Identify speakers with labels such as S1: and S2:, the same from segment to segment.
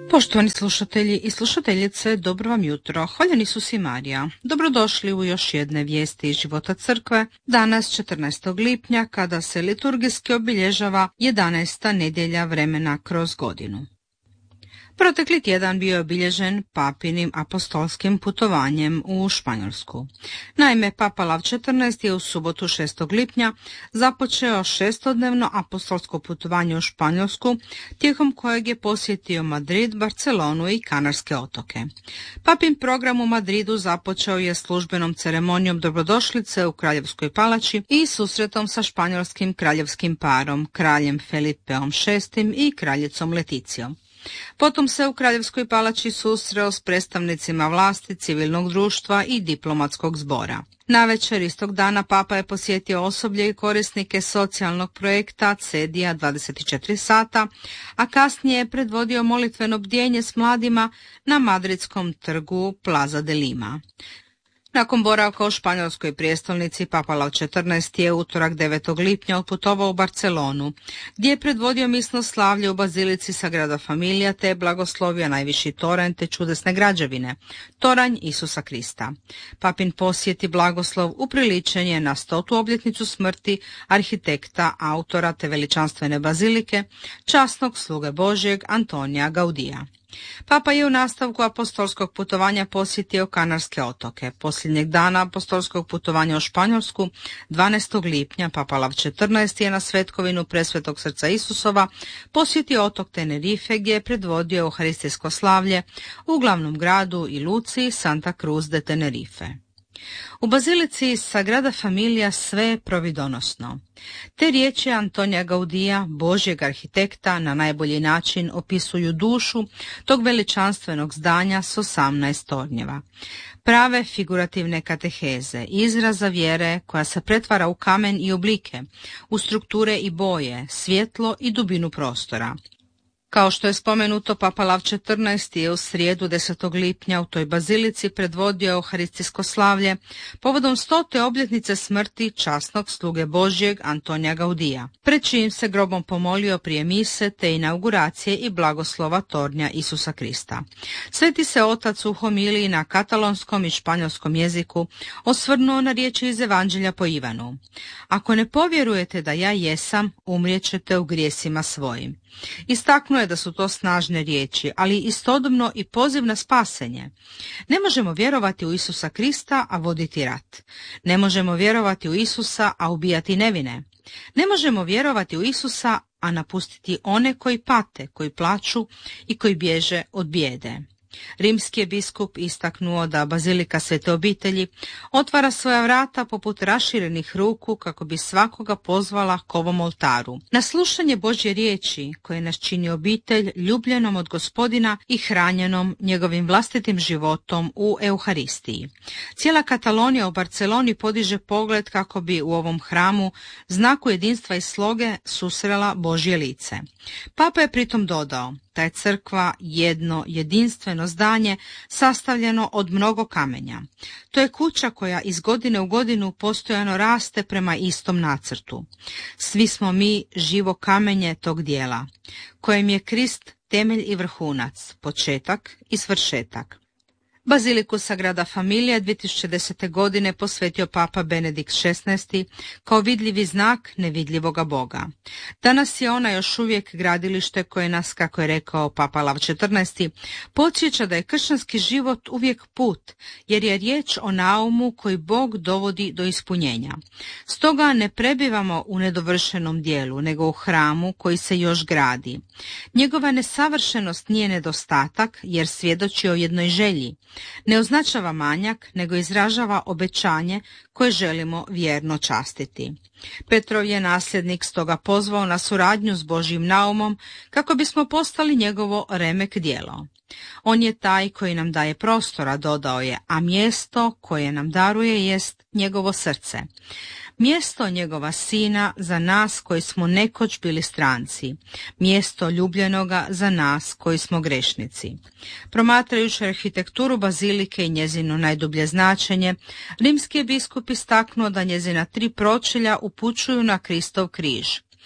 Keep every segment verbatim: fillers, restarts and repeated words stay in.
S1: Poštovani slušatelji i slušateljice, dobro vam jutro. Hvaljeni su si Marija. Dobrodošli u još jedne vijesti iz života crkve. Danas, četrnaestog lipnja, kada se liturgijski obilježava jedanaesta nedjelja vremena kroz godinu. Protekli tjedan bio je obilježen papinim apostolskim putovanjem u Španjolsku. Naime, Papa Lav četrnaesti je u subotu šestog lipnja započeo šestodnevno apostolsko putovanje u Španjolsku, tijekom kojeg je posjetio Madrid, Barcelonu i Kanarske otoke. Papin program u Madridu započeo je službenom ceremonijom dobrodošlice u Kraljevskoj palači i susretom sa španjolskim kraljevskim parom, kraljem Felipeom šestim i kraljicom Leticijom. Potom se u Kraljevskoj palači susreo s predstavnicima vlasti, civilnog društva i diplomatskog zbora. Navečer istog dana Papa je posjetio osoblje i korisnike socijalnog projekta Cedija dvadeset četiri sata, a kasnije je predvodio molitveno bdjenje s mladima na madridskom trgu Plaza de Lima. Nakon boravka u španjolskoj prijestolnici, Papa Lav četrnaesti je utorak devetog lipnja otputovao u Barcelonu, gdje je predvodio misno slavlje u bazilici Sagrada Familia te blagoslovio najviši toranj te čudesne građevine, toranj Isusa Krista. Papin posjet i blagoslov upriličen je na stotu obljetnicu smrti arhitekta, autora te veličanstvene bazilike, časnog sluge Božjeg Antonija Gaudija. Papa je u nastavku apostolskog putovanja posjetio Kanarske otoke. Posljednjeg dana apostolskog putovanja u Španjolsku, dvanaestog lipnja, Papa Lav četrnaesti je na svetkovinu Presvetog srca Isusova posjetio otok Tenerife, gdje je predvodio euharistijsko slavlje u glavnom gradu i luci Santa Cruz de Tenerife. U bazilici Sagrada Familia sve je providonosno. Te riječi Antonija Gaudija, Božjeg arhitekta, na najbolji način opisuju dušu tog veličanstvenog zdanja s osamnaest tornjeva. Prave figurativne kateheze, izraza vjere koja se pretvara u kamen i oblike, u strukture i boje, svjetlo i dubinu prostora. Kao što je spomenuto, Papa Lav četrnaesti je u srijedu desetog lipnja u toj bazilici predvodio euharistijsko slavlje povodom stote obljetnice smrti časnog sluge Božjeg Antonija Gaudija, pred čijim se grobom pomolio prije mise te inauguracije i blagoslova tornja Isusa Krista. Sveti se otac u homiliji na katalonskom i španjolskom jeziku osvrnuo na riječi iz Evanđelja po Ivanu. Ako ne povjerujete da ja jesam, umrijećete u grijesima svojim. Istaknuo je da su to snažne riječi, ali istodobno i poziv na spasenje. Ne možemo vjerovati u Isusa Krista, a voditi rat. Ne možemo vjerovati u Isusa, a ubijati nevine. Ne možemo vjerovati u Isusa, a napustiti one koji pate, koji plaču i koji bježe od bijede. Rimski je biskup istaknuo da bazilika Svete obitelji otvara svoja vrata poput raširenih ruku kako bi svakoga pozvala k ovom oltaru. Na slušanje Božje riječi koje nas čini obitelj ljubljenom od Gospodina i hranjenom njegovim vlastitim životom u Euharistiji. Cijela Katalonija u Barceloni podiže pogled kako bi u ovom hramu, znaku jedinstva i sloge, susrela Božje lice. Papa je pritom dodao: ta je crkva jedno jedinstveno zdanje sastavljeno od mnogo kamenja. To je kuća koja iz godine u godinu postojano raste prema istom nacrtu. Svi smo mi živo kamenje tog dijela, kojem je Krist temelj i vrhunac, početak i svršetak. Baziliku Sagrada Familia dvije tisuće desete. godine posvetio Papa Benedikt šesnaesti. kao vidljivi znak nevidljivoga Boga. Danas je ona još uvijek gradilište koje nas, kako je rekao Papa Lav četrnaesti, podsjeća da je kršćanski život uvijek put, jer je riječ o naumu koji Bog dovodi do ispunjenja. Stoga ne prebivamo u nedovršenom dijelu, nego u hramu koji se još gradi. Njegova nesavršenost nije nedostatak, jer svjedoči o jednoj želji. Ne označava manjak, nego izražava obećanje koje želimo vjerno častiti. Petrov je nasljednik stoga pozvao na suradnju s Božjim naumom kako bismo postali njegovo remek djelo. On je taj koji nam daje prostora, dodao je, a mjesto koje nam daruje jest njegovo srce. Mjesto njegova sina za nas koji smo nekoć bili stranci, mjesto ljubljenoga za nas koji smo grešnici. Promatrajući arhitekturu bazilike i njezino najdublje značenje, rimski je biskup istaknuo da njezina tri pročelja upućuju na Kristov križ.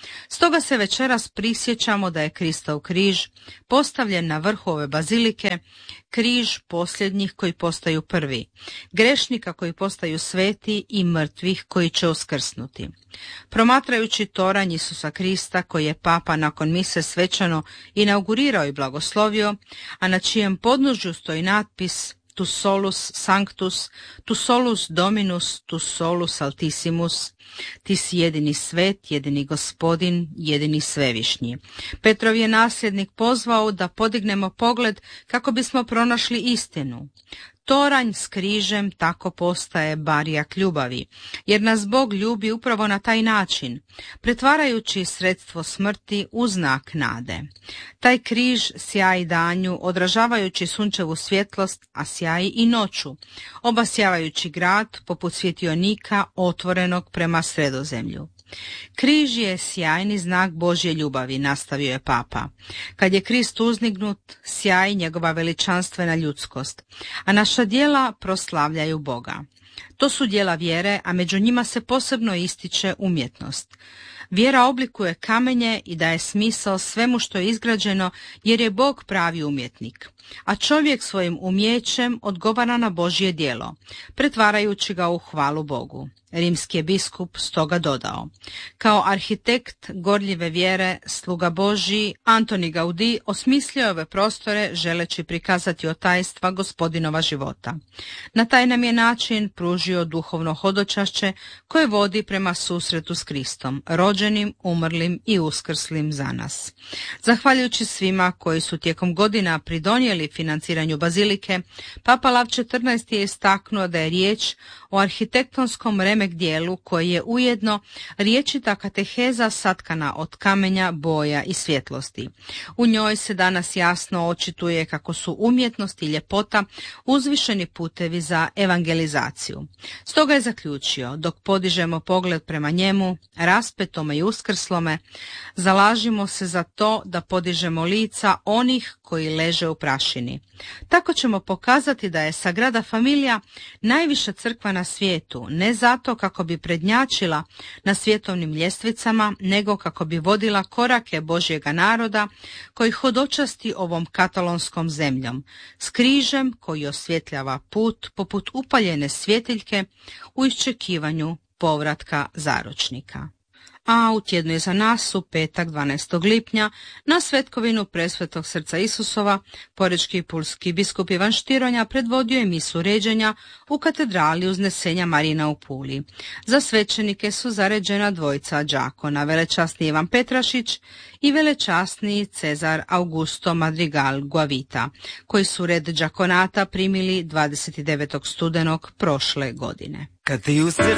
S1: Stoga se večeras prisjećamo da je Kristov križ postavljen na vrhu ove bazilike, križ posljednjih koji postaju prvi, grešnika koji postaju sveti i mrtvih koji će uskrsnuti. Promatrajući toranj Isusa Krista koji je papa nakon mise svečano inaugurirao i blagoslovio, a na čijem podnožju stoji natpis Tu solus sanctus, tu solus dominus, tu solus altissimus, ti si jedini svet, jedini gospodin, jedini svevišnji. Petrov je nasljednik pozvao da podignemo pogled kako bismo pronašli istinu. Toranj s križem tako postaje barijak ljubavi, jer nas Bog ljubi upravo na taj način, pretvarajući sredstvo smrti u znak nade. Taj križ sjaji danju, odražavajući sunčevu svjetlost, a sjaji i noću, obasjavajući grad poput svjetionika otvorenog prema Sredozemlju. Križ je sjajni znak Božje ljubavi, nastavio je papa. Kad je Krist uzdignut, sjaji njegova veličanstvena ljudskost, a naša djela proslavljaju Boga. To su djela vjere, a među njima se posebno ističe umjetnost. Vjera oblikuje kamenje i daje smisao svemu što je izgrađeno, jer je Bog pravi umjetnik, a čovjek svojim umijećem odgovara na Božje djelo, pretvarajući ga u hvalu Bogu. Rimski je biskup stoga dodao: kao arhitekt gorljive vjere, sluga Božji, Antoni Gaudi osmislio ove prostore želeći prikazati otajstva Gospodinova života. Na taj nam je način pružio duhovno hodočašće koje vodi prema susretu s Kristom, rođenim, umrlim i uskrslim za nas. Zahvaljujući svima koji su tijekom godina pridonijeli financiranju bazilike, Papa Lav četrnaesti je istaknuo da je riječ o arhitektonskom remek dijelu koji je ujedno riječita kateheza satkana od kamenja, boja i svjetlosti. U njoj se danas jasno očituje kako su umjetnost i ljepota uzvišeni putevi za evangelizaciju. Stoga je zaključio: dok podižemo pogled prema njemu, raspetome i uskrslome, zalažimo se za to da podižemo lica onih koji leže u prašini. Tako ćemo pokazati da je Sagrada Familia najviša crkva na svijetu, ne zato kako bi prednjačila na svjetovnim ljestvicama, nego kako bi vodila korake Božjega naroda koji hodočasti ovom katalonskom zemljom, s križem koji osvjetljava put poput upaljene svjetiljke u iščekivanju povratka zaročnika. A u tjednu iza nas, u petak dvanaestog lipnja, na svetkovinu Presvetog srca Isusova, porečki i pulski biskup Ivan Štironja predvodio je misu ređenja u katedrali Uznesenja Marina u Puli. Za svećenike su zaređena dvojica đakona, velečasni Ivan Petrašić i velečasni Cezar Augusto Madrigal Guavita, koji su red đakonata primili dvadeset devetog studenog prošle godine.